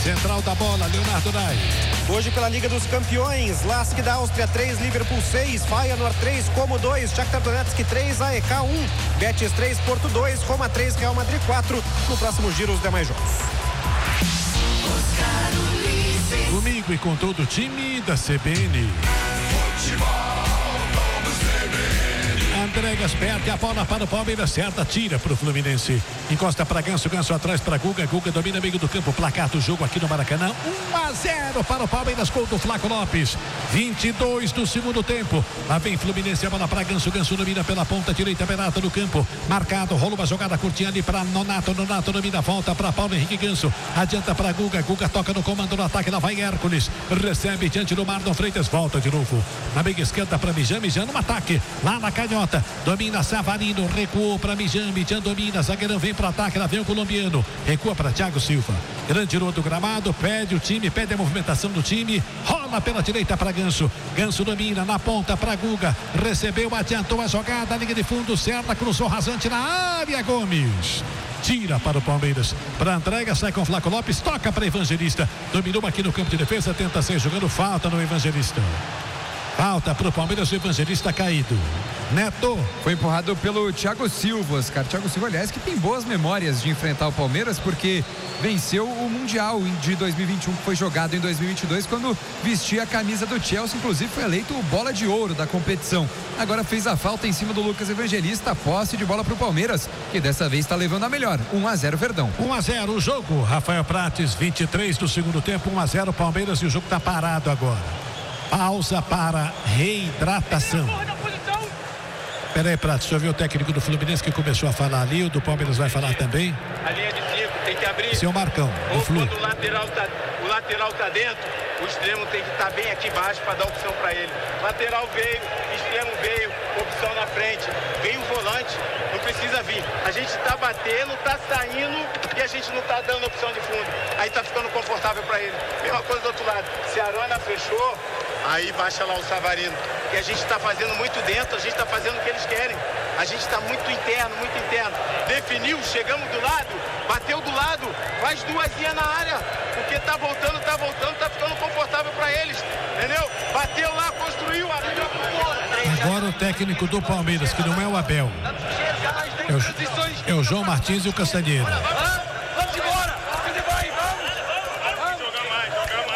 Central da bola, Leonardo Nai. Hoje pela Liga dos Campeões, Lask da Áustria 3, Liverpool 6, Feyenoord 3, Como 2, Shakhtar Donetsk 3, AEK 1, Betis 3, Porto 2, Roma 3, Real Madrid 4. No próximo giro os demais jogos. Domingo e com todo o time da CBN. André Gasperti, a bola para o Palmeiras, certa, tira para o Fluminense. Encosta para Ganso, Ganso atrás para Guga, Guga domina meio do campo, placar do jogo aqui no Maracanã, 1-0 para o Palmeiras, gol do Flaco Lopes, 22 do segundo tempo. Lá vem Fluminense, a bola para Ganso, Ganso domina pela ponta direita, Benato no campo, marcado, rola uma jogada curtinha ali para Nonato, Nonato domina, volta para Paulo Henrique Ganso, adianta para Guga, Guga toca no comando no ataque, lá vai Hércules, recebe diante do Marlon Freitas, volta de novo, na meia esquerda para Mijan, Mijan no ataque, lá na canhota. Domina Savarino, recuou para Mijan, Mijan domina, zagueirão vem para ataque, lá vem o colombiano, recua para Thiago Silva, grande tirou do gramado, pede o time, pede a movimentação do time, rola pela direita para Ganso, Ganso domina na ponta para Guga, recebeu, adiantou a jogada, linha de fundo, certa, cruzou rasante na área, Gomes. Tira para o Palmeiras, para a entrega, sai com Flaco Lopes, toca para Evangelista, dominou aqui no campo de defesa, tenta sair jogando, falta no Evangelista. Falta para o Palmeiras, o Evangelista caído. Neto. Foi empurrado pelo Thiago Silva, Oscar. Thiago Silva, aliás, que tem boas memórias de enfrentar o Palmeiras, porque venceu o Mundial de 2021, que foi jogado em 2022, quando vestia a camisa do Chelsea, inclusive foi eleito o bola de ouro da competição. Agora fez a falta em cima do Lucas Evangelista, posse de bola para o Palmeiras, que dessa vez está levando a melhor. 1-0 Verdão. 1-0 o jogo. Rafael Prates, 23 do segundo tempo, 1-0 Palmeiras, e o jogo está parado agora. Pausa para reidratação. Peraí, Prato, deixa eu ver o técnico do Fluminense que começou a falar ali, o do Palmeiras vai falar também. A linha de 5 tem que abrir. Seu Marcão, ou quando o lateral tá dentro, o extremo tem que estar bem aqui embaixo para dar opção para ele. Lateral veio, extremo veio, opção na frente, veio o volante, não precisa vir. A gente tá batendo, tá saindo e a gente não tá dando opção de fundo. Aí tá ficando confortável para ele. Mesma coisa do outro lado. Se a Arana fechou, aí baixa lá o Savarino. E a gente tá fazendo muito dentro, a gente tá fazendo o que eles querem. A gente tá muito interno, muito interno. Definiu, chegamos do lado, bateu do lado, faz duasinha na área. Porque tá voltando, tá ficando confortável para eles. Entendeu? Bateu lá, construiu, abriu a Agora o técnico do Palmeiras, que não é o Abel. É o João Martins e o Castanheira. Vamos embora! Vamos jogar mais.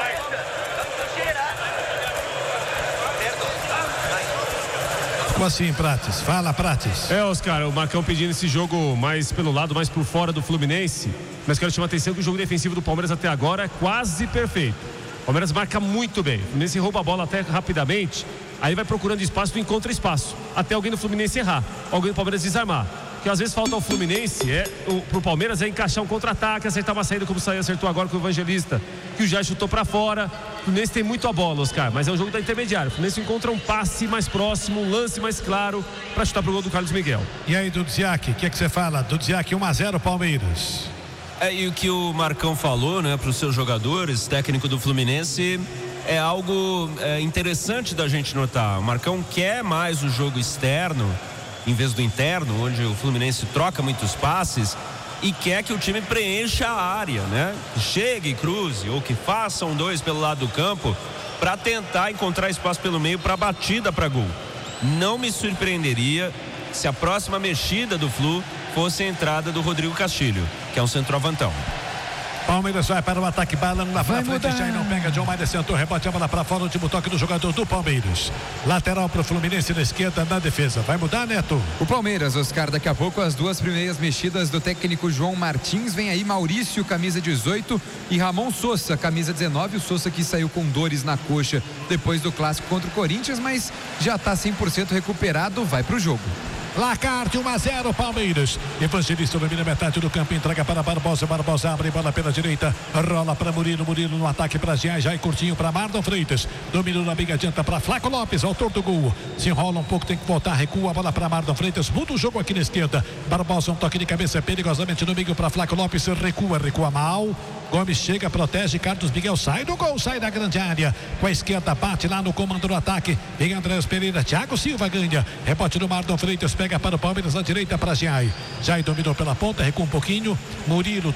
Ficou assim, Prates. Fala, Prates. Oscar, o Marcão pedindo esse jogo mais pelo lado, mais por fora do Fluminense. Mas quero chamar a atenção que o jogo defensivo do Palmeiras até agora é quase perfeito. O Palmeiras marca muito bem. O Fluminense rouba a bola até rapidamente. Aí vai procurando espaço, não encontra espaço. Até alguém do Fluminense errar. Alguém do Palmeiras desarmar. Que às vezes falta ao Fluminense, pro Palmeiras, é encaixar um contra-ataque, acertar uma saída como acertou agora com o Evangelista, que o já chutou pra fora. O Fluminense tem muito a bola, Oscar, mas é um jogo da intermediária. O Fluminense encontra um passe mais próximo, um lance mais claro pra chutar pro gol do Carlos Miguel. E aí, Dudziak, o que você fala? Dudziak, 1-0 Palmeiras. E o que o Marcão falou, né, para os seus jogadores, técnico do Fluminense, é algo interessante da gente notar. O Marcão quer mais o jogo externo em vez do interno, onde o Fluminense troca muitos passes, e quer que o time preencha a área, né? Chegue e cruze, ou que faça 1-2 pelo lado do campo, para tentar encontrar espaço pelo meio para batida para gol. Não me surpreenderia se a próxima mexida do Flu fosse a entrada do Rodrigo Castilho, que é um centroavantão. Palmeiras vai para o ataque, balão lá pra frente, já não pega, John Maia sentou, rebote a bola pra fora, último toque do jogador do Palmeiras. Lateral pro Fluminense na esquerda, na defesa. Vai mudar, Neto? O Palmeiras, Oscar, daqui a pouco as duas primeiras mexidas do técnico João Martins. Vem aí Maurício, camisa 18, e Ramon Sousa, camisa 19. O Sousa que saiu com dores na coxa depois do clássico contra o Corinthians, mas já tá 100% recuperado, vai pro jogo. Lacarte, 1-0 Palmeiras. Evangelista domina metade do campo, entrega para Barbosa. Barbosa abre bola pela direita, rola para Murilo. Murilo no ataque para Jai curtinho para Marlon Freitas. Dominou na biga, adianta para Flaco Lopes, autor do gol. Se enrola um pouco, tem que voltar, recua a bola para Marlon Freitas. Muda o jogo aqui na esquerda. Barbosa, um toque de cabeça perigosamente no meio para Flaco Lopes. Recua mal. Gomes chega, protege. Carlos Miguel sai do gol, sai da grande área. Com a esquerda, bate lá no comando do ataque. Vem Andrés Pereira, Thiago Silva ganha. Rebote do Marlon Freitas, pega para o Palmeiras, na direita para Jai. Jai dominou pela ponta, recua um pouquinho. Murilo